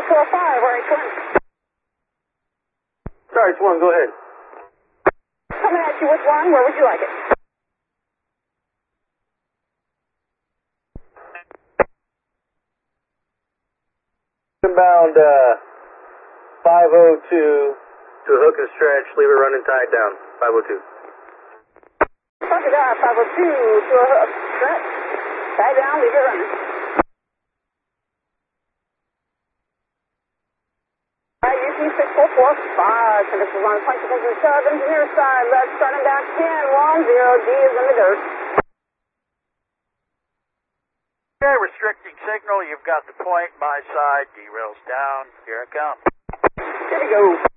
45, RH1. Sorry, it's 1, go ahead. Coming at you with 1, where would you like it? Inbound 502 to a hook and stretch, leave it running tied down, 502. Copy that, 502 to a hook, stretch, tie down, leave it running. UC 6445, conditions on point, position sub, engineer side, left, starting back 10, 10, D is in the dirt. Okay, restricting signal, you've got the point, my side, derails down, here it comes. Here we go.